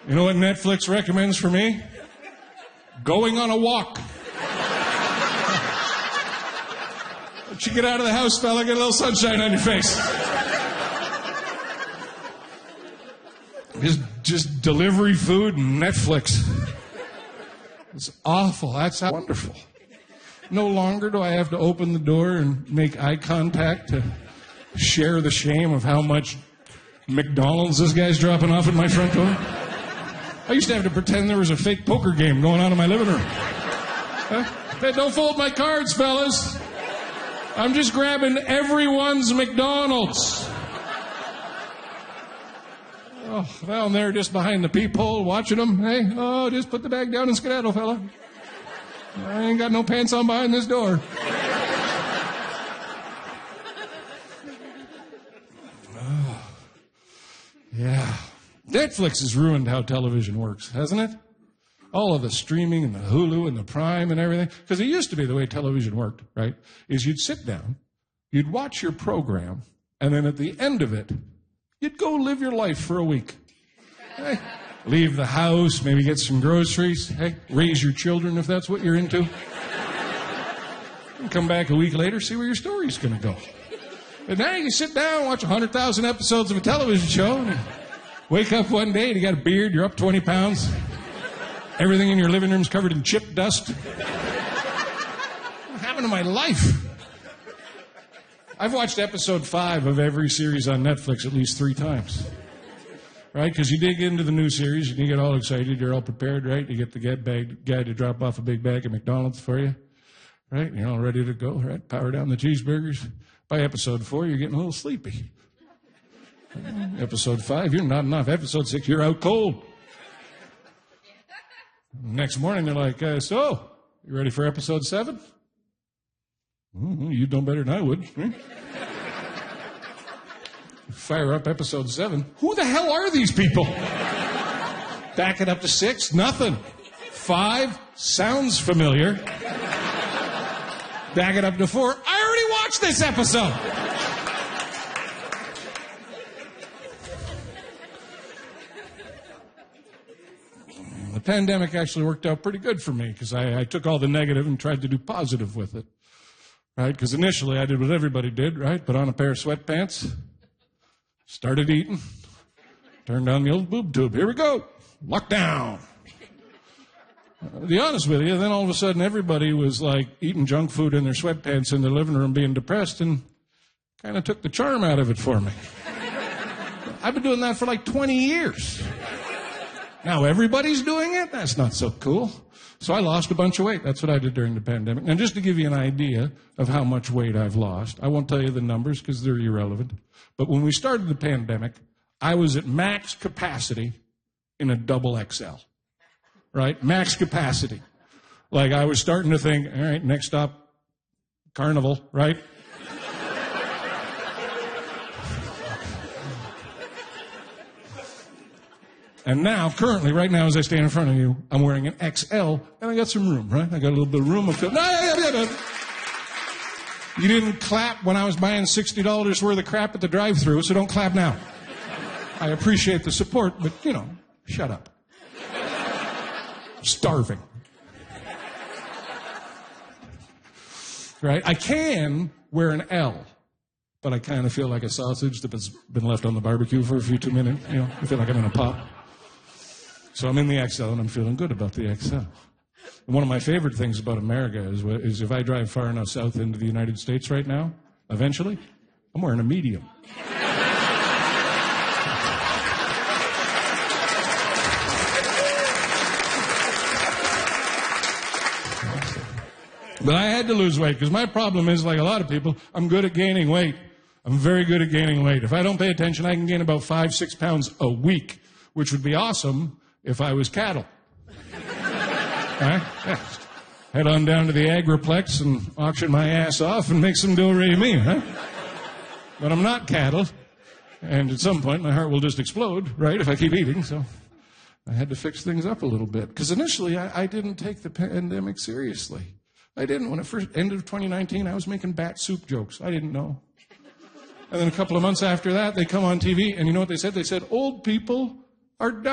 You know what Netflix recommends for me? Going on a walk. Once you get out of the house, fella, get a little sunshine on your face. Just delivery food and Netflix. It's awful. That's wonderful. No longer do I have to open the door and make eye contact to share the shame of how much McDonald's this guy's dropping off at my front door. I used to have to pretend there was a fake poker game going on in my living room. Hey, don't fold my cards, fellas. I'm just grabbing everyone's McDonald's. Oh, down there just behind the peephole, watching them. Hey, just put the bag down and skedaddle, fella. I ain't got no pants on behind this door. Oh, yeah. Netflix has ruined how television works, hasn't it? All of the streaming and the Hulu and the Prime and everything. Because it used to be the way television worked, right? Is you'd sit down, you'd watch your program, and then at the end of it, you'd go live your life for a week. Hey, leave the house, maybe get some groceries. Hey, raise your children if that's what you're into. And come back a week later, see where your story's going to go. But now you sit down, watch 100,000 episodes of a television show, and wake up one day and you got a beard, you're up 20 pounds. Everything in your living room's covered in chip dust. What happened to my life? I've watched episode 5 of every series on Netflix at least 3 times. Right? Because you dig into the new series and you get all excited, you're all prepared, right? You get the guy to drop off a big bag of McDonald's for you. Right? You're all ready to go, right? Power down the cheeseburgers. By episode 4, you're getting a little sleepy. Episode 5, you're nodding off. Episode 6, you're out cold. Next morning, they're like, so, you ready for episode 7? You'd know better than I would. Right? Fire up episode 7. Who the hell are these people? Back it up to 6, nothing. 5, sounds familiar. Back it up to 4, I already watched this episode. The pandemic actually worked out pretty good for me because I took all the negative and tried to do positive with it, right? Because initially I did what everybody did, right? Put on a pair of sweatpants, started eating, turned on the old boob tube. Here we go. Lockdown. To be honest with you, then all of a sudden everybody was like eating junk food in their sweatpants in their living room being depressed and kind of took the charm out of it for me. I've been doing that for like 20 years. Now everybody's doing it? That's not so cool. So I lost a bunch of weight. That's what I did during the pandemic. Now, just to give you an idea of how much weight I've lost, I won't tell you the numbers because they're irrelevant. But when we started the pandemic, I was at max capacity in a double XL. Right? Max capacity. Like I was starting to think, all right, next stop, Carnival, right? And now, currently, right now, as I stand in front of you, I'm wearing an XL, and I got some room, right? I got a little bit of room. You didn't clap when I was buying $60 worth of crap at the drive-thru, so don't clap now. I appreciate the support, but, shut up. I'm starving. Right? I can wear an L, but I kind of feel like a sausage that's been left on the barbecue for a few 2 minutes. I feel like I'm in a pot. So I'm in the XL, and I'm feeling good about the XL. And one of my favorite things about America is if I drive far enough south into the United States right now, eventually, I'm wearing a medium. But I had to lose weight, because my problem is, like a lot of people, I'm good at gaining weight. I'm very good at gaining weight. If I don't pay attention, I can gain about 5-6 pounds a week, which would be awesome if I was cattle. Right? Yeah. Head on down to the Agriplex and auction my ass off and make some do-re-mi, huh? But I'm not cattle, and at some point my heart will just explode, right, if I keep eating, so I had to fix things up a little bit. Because initially I didn't take the pandemic seriously. I didn't. When it first ended of 2019, I was making bat soup jokes. I didn't know. And then a couple of months after that, they come on TV, and you know what they said? They said, old people are dying.